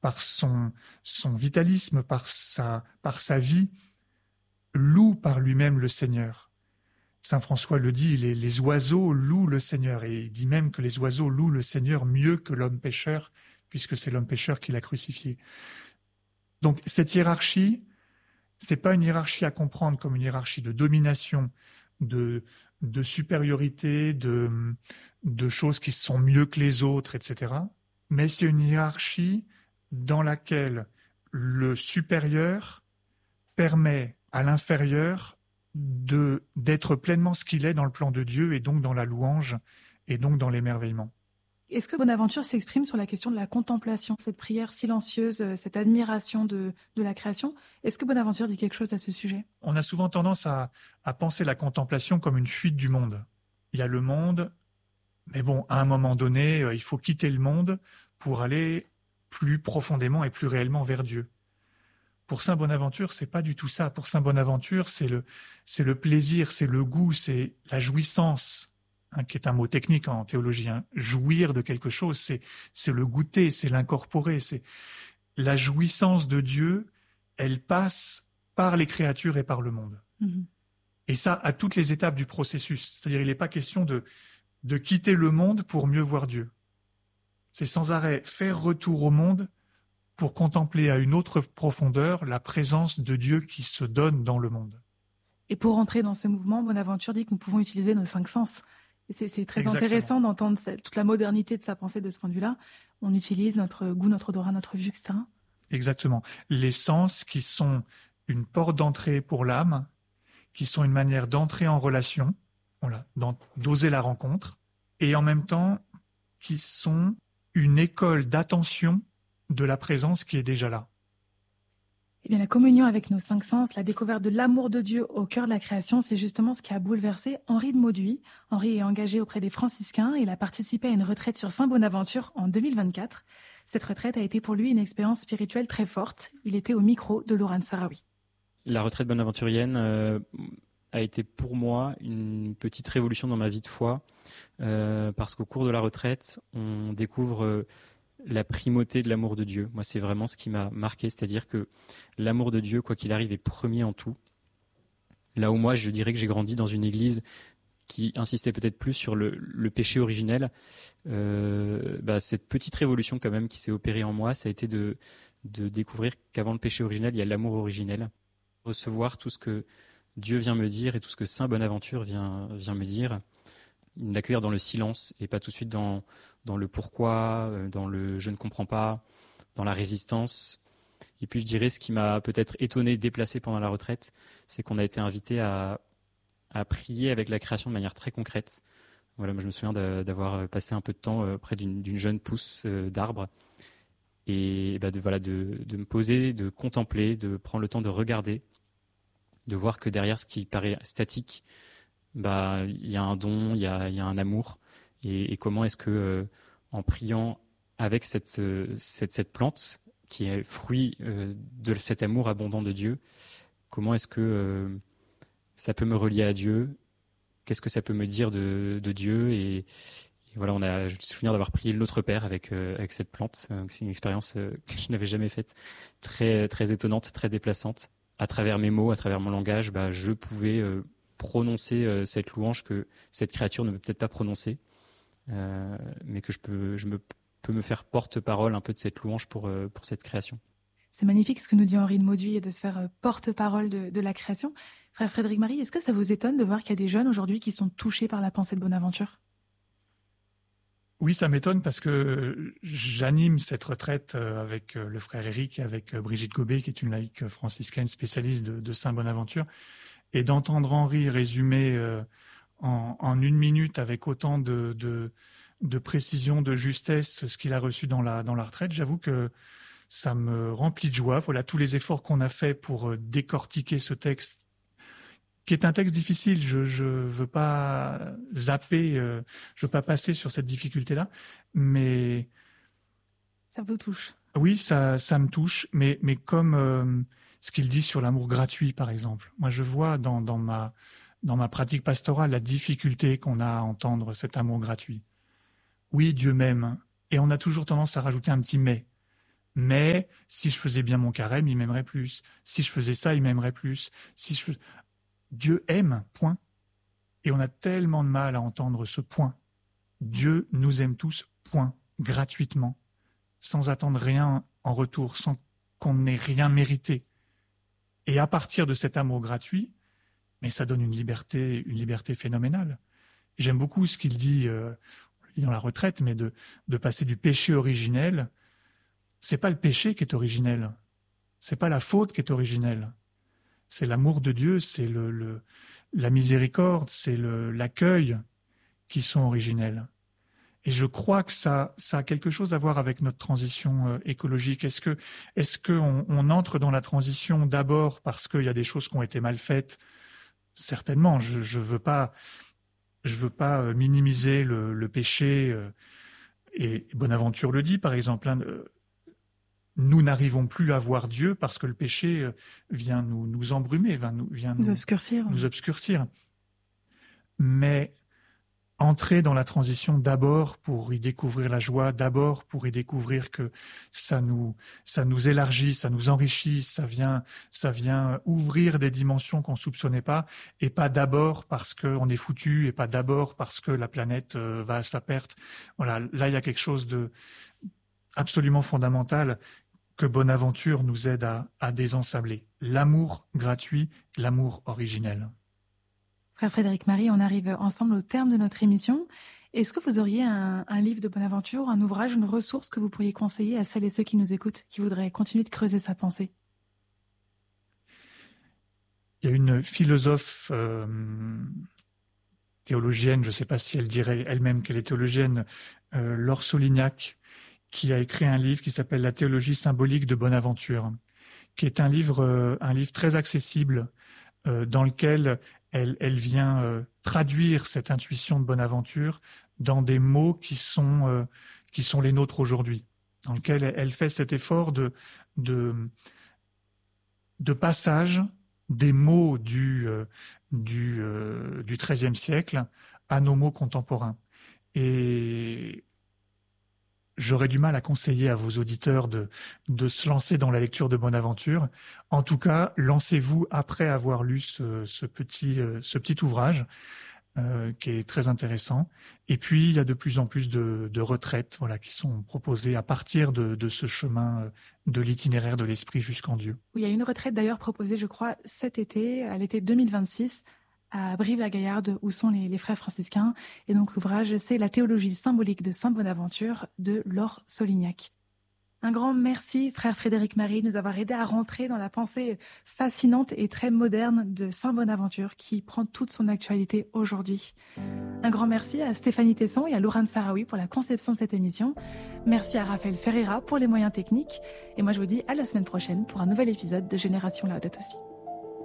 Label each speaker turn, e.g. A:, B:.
A: par son vitalisme, par sa vie, loue par lui-même le Seigneur. Saint François le dit, les oiseaux louent le Seigneur, et il dit même que les oiseaux louent le Seigneur mieux que l'homme pécheur, puisque c'est l'homme pécheur qui l'a crucifié. Donc cette hiérarchie, c'est pas une hiérarchie à comprendre comme une hiérarchie de domination, de supériorité, de choses qui sont mieux que les autres, etc. Mais c'est une hiérarchie dans laquelle le supérieur permet à l'inférieur d'être pleinement ce qu'il est dans le plan de Dieu, et donc dans la louange, et donc dans l'émerveillement.
B: Est-ce que Bonaventure s'exprime sur la question de la contemplation, cette prière silencieuse, cette admiration de la création? Est-ce que Bonaventure dit quelque chose à ce sujet?
A: On a souvent tendance à penser la contemplation comme une fuite du monde. Il y a le monde, mais bon, à un moment donné, il faut quitter le monde pour aller plus profondément et plus réellement vers Dieu. Pour saint Bonaventure, c'est pas du tout ça. Pour saint Bonaventure, c'est le plaisir, c'est le goût, c'est la jouissance, qui est un mot technique en théologie. Jouir de quelque chose, c'est le goûter, c'est l'incorporer. C'est la jouissance de Dieu, elle passe par les créatures et par le monde. Mmh. Et ça, à toutes les étapes du processus. C'est-à-dire, il n'est pas question de quitter le monde pour mieux voir Dieu. C'est sans arrêt faire retour au monde pour contempler à une autre profondeur la présence de Dieu qui se donne dans le monde.
B: Et pour rentrer dans ce mouvement, Bonaventure dit que nous pouvons utiliser nos 5 sens. Et c'est très
A: Exactement.
B: Intéressant d'entendre toute la modernité de sa pensée de ce point de vue-là. On utilise notre goût, notre odorat, notre vue, etc.
A: Exactement. Les sens qui sont une porte d'entrée pour l'âme, qui sont une manière d'entrer en relation, voilà, d'oser la rencontre, et en même temps qui sont une école d'attention de la présence qui est déjà là.
B: Eh bien, la communion avec nos 5 sens, la découverte de l'amour de Dieu au cœur de la création, c'est justement ce qui a bouleversé Henri de Mauduit. Henri est engagé auprès des franciscains et il a participé à une retraite sur Saint-Bonaventure en 2024. Cette retraite a été pour lui une expérience spirituelle très forte. Il était au micro de Laurent Sarawi.
C: La retraite bonaventurienne a été pour moi une petite révolution dans ma vie de foi, parce qu'au cours de la retraite, on découvre la primauté de l'amour de Dieu. Moi, c'est vraiment ce qui m'a marqué, c'est-à-dire que l'amour de Dieu, quoi qu'il arrive, est premier en tout. Là où moi, je dirais que j'ai grandi dans une église qui insistait peut-être plus sur le péché originel, cette petite révolution quand même qui s'est opérée en moi, ça a été de découvrir qu'avant le péché originel, il y a l'amour originel. Recevoir tout ce que Dieu vient me dire et tout ce que Saint Bonaventure vient me dire, l'accueillir dans le silence et pas tout de suite dans le pourquoi, dans le je ne comprends pas, dans la résistance. Et puis je dirais ce qui m'a peut-être étonné, déplacé pendant la retraite, c'est qu'on a été invité à prier avec la création de manière très concrète. Voilà, moi je me souviens d'avoir passé un peu de temps près d'une jeune pousse d'arbre et de me poser, de contempler, de prendre le temps de regarder, de voir que derrière ce qui paraît statique, il y a un don, il y a un amour, et comment est-ce que en priant avec cette plante qui est fruit de cet amour abondant de Dieu, comment est-ce que ça peut me relier à Dieu, qu'est-ce que ça peut me dire de Dieu, et voilà, je me souviens d'avoir prié l'autre Père avec cette plante. C'est une expérience que je n'avais jamais faite, très très étonnante, très déplaçante. À travers mes mots, à travers mon langage, je pouvais prononcer cette louange que cette créature ne peut peut-être pas prononcer, mais que je peux me faire porte-parole un peu de cette louange pour cette création.
B: C'est magnifique ce que nous dit Henri de Mauduit, de se faire porte-parole de la création. Frère Frédéric Marie, est-ce que ça vous étonne de voir qu'il y a des jeunes aujourd'hui qui sont touchés par la pensée de Bonaventure?
A: Oui, ça m'étonne parce que j'anime cette retraite avec le frère Éric et avec Brigitte Gobet, qui est une laïque franciscaine spécialiste de Saint Bonaventure. Et d'entendre Henri résumer en 1 minute avec autant de précision, de justesse, ce qu'il a reçu dans la retraite, j'avoue que ça me remplit de joie. Voilà tous les efforts qu'on a faits pour décortiquer ce texte, qui est un texte difficile. Je veux pas zapper, je veux pas passer sur cette difficulté-là, mais
B: ça vous touche.
A: Oui, ça me touche, mais comme ce qu'il dit sur l'amour gratuit, par exemple. Moi, je vois dans ma pratique pastorale la difficulté qu'on a à entendre cet amour gratuit. Oui, Dieu m'aime, et on a toujours tendance à rajouter un petit mais. Mais si je faisais bien mon carême, il m'aimerait plus. Si je faisais ça, il m'aimerait plus. Dieu aime, point. Et on a tellement de mal à entendre ce point. Dieu nous aime tous, point, gratuitement, sans attendre rien en retour, sans qu'on n'ait rien mérité. Et à partir de cet amour gratuit, mais ça donne une liberté phénoménale. J'aime beaucoup ce qu'il dit, dans la retraite, mais de passer du péché originel. C'est pas le péché qui est originel, c'est pas la faute qui est originelle, c'est l'amour de Dieu, c'est la miséricorde, c'est l'accueil qui sont originels. Et je crois que ça a quelque chose à voir avec notre transition écologique. Est-ce que on entre dans la transition d'abord parce qu'il y a des choses qui ont été mal faites? Certainement, je veux pas minimiser le péché. Et Bonaventure le dit, par exemple. Nous n'arrivons plus à voir Dieu parce que le péché vient nous embrumer, vient nous obscurcir. Mais entrer dans la transition d'abord pour y découvrir la joie, d'abord pour y découvrir que ça nous élargit, ça nous enrichit, ça vient ouvrir des dimensions qu'on soupçonnait pas, et pas d'abord parce qu'on est foutu, et pas d'abord parce que la planète va à sa perte. Voilà, là il y a quelque chose de absolument fondamental que Bonaventure nous aide à désensabler. L'amour gratuit, l'amour originel.
B: Frère Frédéric Marie, on arrive ensemble au terme de notre émission. Est-ce que vous auriez un livre de Bonaventure, un ouvrage, une ressource que vous pourriez conseiller à celles et ceux qui nous écoutent, qui voudraient continuer de creuser sa pensée?
A: Il y a une philosophe théologienne, je ne sais pas si elle dirait elle-même qu'elle est théologienne, Laure Solignac, qui a écrit un livre qui s'appelle La théologie symbolique de Bonaventure, qui est un livre très accessible, dans lequel elle vient traduire cette intuition de Bonaventure dans des mots qui sont les nôtres aujourd'hui, dans lequel elle fait cet effort de passage des mots du XIIIe siècle à nos mots contemporains. Et j'aurais du mal à conseiller à vos auditeurs de se lancer dans la lecture de Bonaventure. En tout cas, lancez-vous après avoir lu ce petit ouvrage qui est très intéressant. Et puis, il y a de plus en plus de retraites, qui sont proposées à partir de ce chemin de l'itinéraire de l'esprit jusqu'en Dieu.
B: Oui, il y a une retraite d'ailleurs proposée, je crois, cet été, à l'été 2026, à Brive-la-Gaillarde, où sont les frères franciscains. Et donc l'ouvrage, c'est La théologie symbolique de Saint Bonaventure de Laure Solignac. Un grand merci, frère Frédéric Marie, de nous avoir aidé à rentrer dans la pensée fascinante et très moderne de Saint Bonaventure, qui prend toute son actualité aujourd'hui. Un grand merci à Stéphanie Tesson et à Laurent Sarawi pour la conception de cette émission. Merci à Raphaël Ferreira pour les moyens techniques. Et moi, je vous dis à la semaine prochaine pour un nouvel épisode de Génération Laudato Si.